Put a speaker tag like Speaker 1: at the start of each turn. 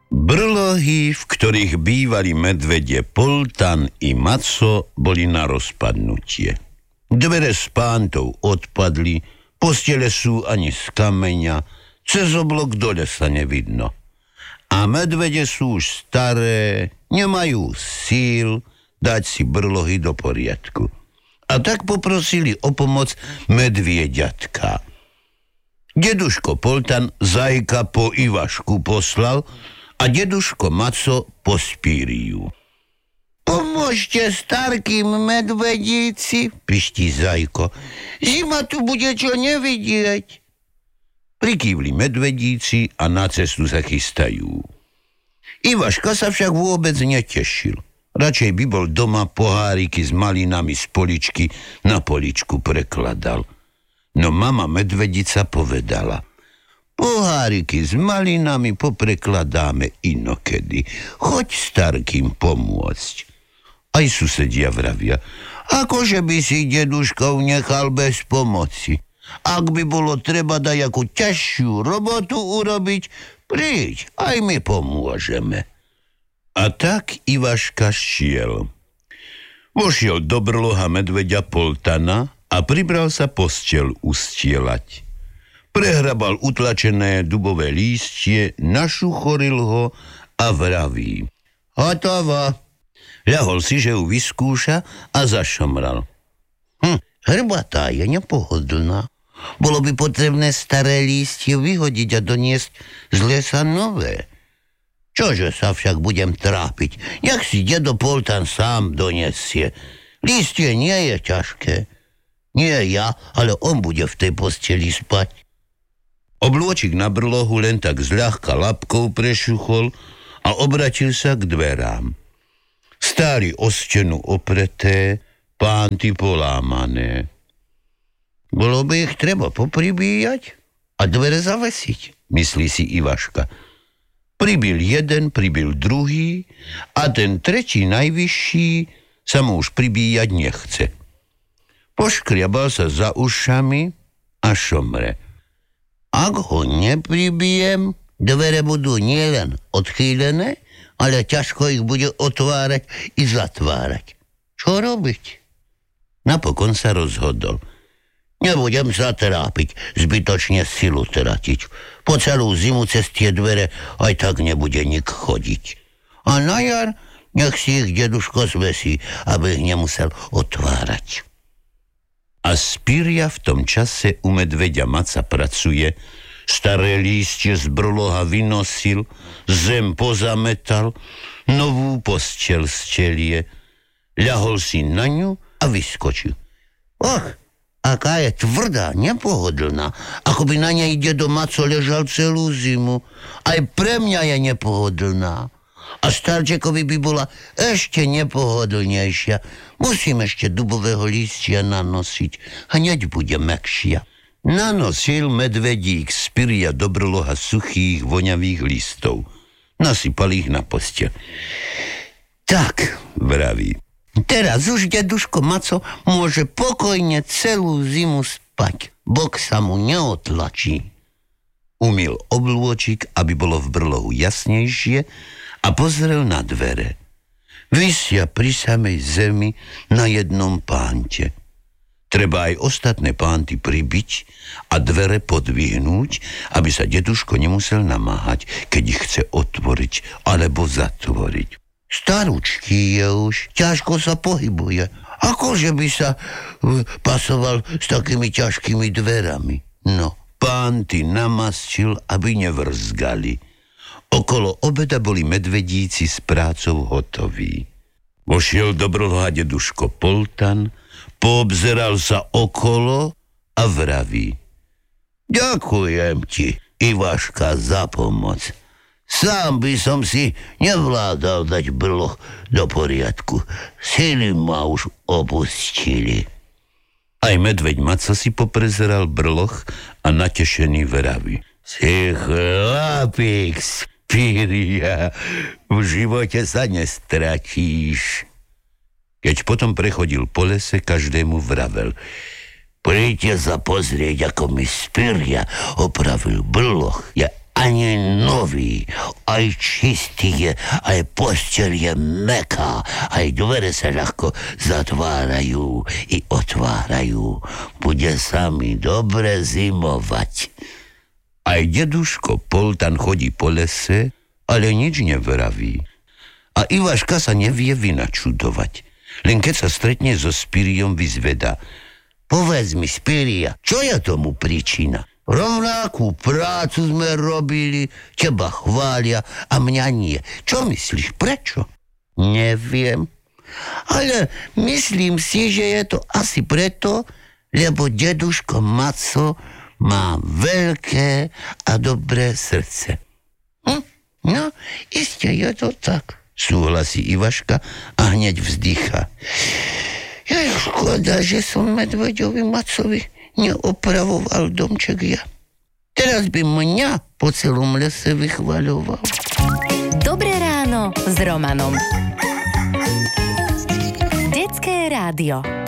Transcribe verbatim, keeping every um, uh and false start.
Speaker 1: Brlohy, v ktorých bývali medvede Poltan i Maco, boli na rozpadnutie. Dvere s pántou odpadli, postele sú ani z kameňa, cez oblok dole sa nevidno. A medvede sú už staré, nemajú síl dať si brlohy do poriadku. A tak poprosili o pomoc medvieďatka. Deduško Poltan Zajka po Ivašku poslal a deduško Maco po Spíriu. Pomôžte starkým medvedíci, piští Zajko. Zima tu bude čo nevidieť. Prikývli medvedíci a na cestu sa chystajú. Ivaška sa však vôbec netešil. Radšej by bol doma, poháriky s malinami z poličky na poličku prekladal. No mama medvedica povedala: poháriky s malinami poprekladáme inokedy. Choď starkým pomôcť. Aj susedia vravia: akože by si deduškov nechal bez pomoci. Ak by bolo treba dať akú ťažšiu robotu urobiť, príď, aj my pomôžeme. A tak Ivaška šiel. Vošiel do brloha medveďa Poltana a pribral sa postel ustielať. Prehrabal utlačené dubové lístie, našuchoril ho a vraví: hotovo. Ľahol si, že ju vyskúša a zašomral. Hm, hrbatá je nepohodlná. Bolo by potrebné staré lístie vyhodiť a doniesť z lesa nové. Čože sa však budem trápiť? Nech si dedo Poltan sám donesie. Lístie nie je ťažké. Nie ja, ale on bude v tej posteli spať. Oblôčik na brlohu len tak zľahka labkou prešuchol a obratil sa k dverám. Stáli o stenu opreté, pánty polámané. Bolo by ich treba popribíjať a dvere zavesiť, myslí si Ivaška. Pribil jeden, pribil druhý a ten tretí najvyšší sa mu už pribíjať nechce. Poškriabal sa za ušami a šomre. Ak ho nepribijem, dvere budú nielen odchýlené, ale ťažko ich bude otvárať i zatvárať. Čo robiť? Napokon sa rozhodol. Nebudem sa trápiť, zbytočne silu tratiť. Po celú zimu cez tie dvere aj tak nebude nik chodiť. A na jar nech si ich deduško zvesí, aby ich nemusel otvárať. A Spíria v tom čase u medveďa Maca pracuje, staré lístie z brloha vynosil, zem pozametal, novú posteľ stelie, ľahol si na ňu a vyskočil. Och, aká je tvrdá, nepohodlná, ako by na nej dedo Maco ležal celú zimu. Aj pre mňa je nepohodlná. A starčekovi by bola ešte nepohodlnejšia. Musím ešte dubového lístia nanosiť. Hneď bude mäkšia. Nanosil medvedík Spíria do brloha suchých, voňavých listov. Nasypal ich na posteľ. Tak, vraví, teraz už deduško Maco môže pokojne celú zimu spať. Bok sa mu neotlačí. Umyl oblôčik, aby bolo v brlohu jasnejšie, a pozrel na dvere. Visia pri samej zemi na jednom pánte. Treba aj ostatné pánty pribiť a dvere podvihnúť, aby sa deduško nemusel namáhať, keď ich chce otvoriť alebo zatvoriť. Starúčký je už, ťažko sa pohybuje. Akože by sa pasoval s takými ťažkými dverami? No, pánty namastil, aby nevrzgali. Okolo obeda boli medvedíci s prácou hotoví. Vošiel do brloha deduško Poltan, poobzeral sa okolo a vraví: ďakujem ti, Ivaška, za pomoc. Sám by som si nevládal dať brloh do poriadku. Sily ma už opustili. Aj medveď Maco si poprezeral brloh a natešený vraví: si chlapík, Spíria, v živote sa nestratíš. Keď potom prechodil po lese, každému vravel: príďte sa pozrieť, ako mi Spíria opravil brloh. Je ani nový,
Speaker 2: aj čistý je, aj posteľ je mäkká, aj dvere sa ľahko zatvárajú i otvárajú. Bude sa mi dobre zimovať.
Speaker 1: Aj deduško Poltan chodí po lese, ale nič nevraví. A Ivaška sa nevie vynačudovať. Len keď sa stretne so Spiriom, vyzvedá:
Speaker 2: Povedz mi, Spiria, čo je tomu príčina? Rovnakú prácu sme robili, teba chvália a mňa nie. Čo myslíš, prečo? Neviem, ale myslím si, že je to asi preto, lebo deduško Maco má veľké a dobré srdce. Hm? No, iste je to tak,
Speaker 1: súhlasí Ivaška a hneď vzdychá.
Speaker 2: Je škoda, že som medveďovi Macovi neopravoval domček ja. Teraz by mňa po celom lese vychvaľoval.
Speaker 3: Dobré ráno s Romanom. Detské rádio.